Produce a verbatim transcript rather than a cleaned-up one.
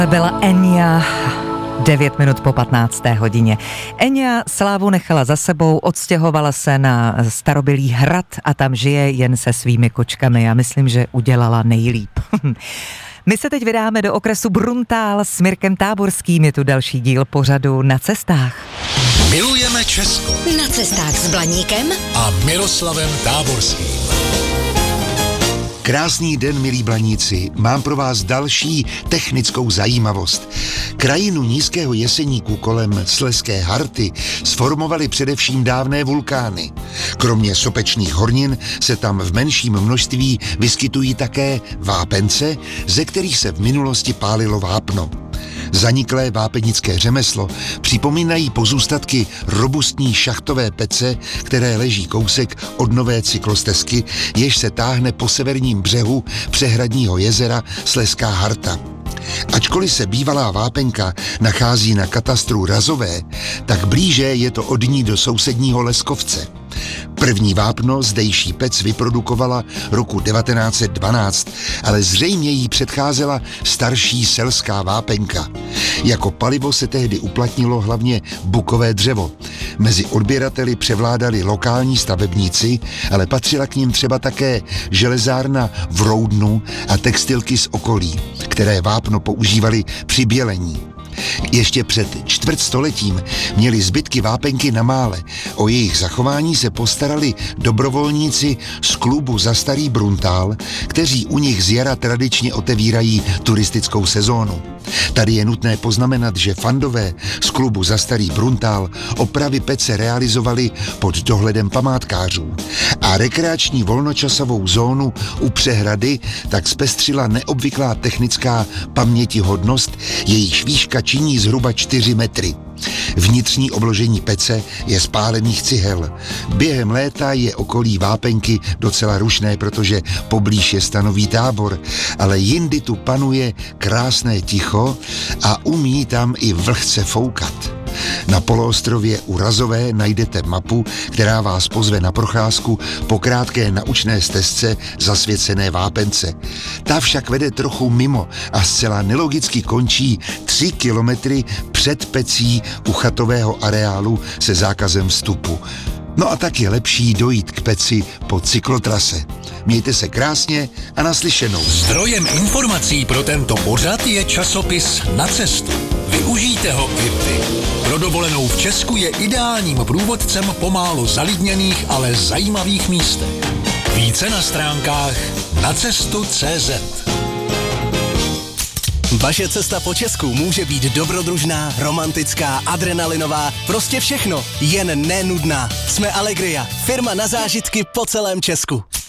Byla Enya, devět minut po patnácté hodině. Enya slávu nechala za sebou, odstěhovala se na starobylý hrad a tam žije jen se svými kočkami. Já myslím, že udělala nejlíp. My se teď vydáme do okresu Bruntál s Mirkem Táborským. Je tu další díl pořadu Na cestách. Milujeme Česko. Na cestách s Blaníkem A Miroslavem Táborským. Krásný den, milí Blaníci, mám pro vás další technickou zajímavost. Krajinu nízkého Jeseníku kolem Slezské Harty sformovaly především dávné vulkány. Kromě sopečných hornin se tam v menším množství vyskytují také vápence, ze kterých se v minulosti pálilo vápno. Zaniklé vápenické řemeslo připomínají pozůstatky robustní šachtové pece, které leží kousek od nové cyklostezky, jež se táhne po severním břehu přehradního jezera Slezská Harta. Ačkoliv se bývalá vápenka nachází na katastru Razové, tak blíže je to od ní do sousedního Leskovce. První vápno zdejší pec vyprodukovala roku devatenáct set dvanáct, ale zřejmě jí předcházela starší selská vápenka. Jako palivo se tehdy uplatnilo hlavně bukové dřevo. Mezi odběrateli převládali lokální stavebníci, ale patřila k nim třeba také železárna v Roudnu a textilky z okolí, které vápno používali při bělení. Ještě před čtvrtstoletím měli zbytky vápenky na mále. O jejich zachování se postarali dobrovolníci z klubu Za starý Bruntál, kteří u nich z jara tradičně otevírají turistickou sezónu. Tady je nutné poznamenat, že fandové z klubu Za starý Bruntál opravy pece realizovali pod dohledem památkářů. A rekreační volnočasovou zónu u přehrady tak zpestřila neobvyklá technická pamětihodnost, jejíž výška činí zhruba čtyři metry. Vnitřní obložení pece je z pálených cihel. Během léta je okolí vápenky docela rušné, protože poblíž je stanový tábor, ale jindy tu panuje krásné ticho a umí tam i vlhce foukat. Na poloostrově u Razové najdete mapu, která vás pozve na procházku po krátké naučné stezce zasvěcené vápence. Ta však vede trochu mimo a zcela nelogicky končí tři kilometry před pecí u chatového areálu se zákazem vstupu. No a tak je lepší dojít k peci po cyklotrase. Mějte se krásně a naslyšenou. Zdrojem informací pro tento pořad je časopis Na cestu. Využijte ho i vy. Pro dovolenou v Česku je ideálním průvodcem po málo zalidněných, ale zajímavých místech. Více na stránkách nacestu tečka cé zet. Vaše cesta po Česku může být dobrodružná, romantická, adrenalinová, prostě všechno, jen nenudná. Jsme Allegria, firma na zážitky po celém Česku.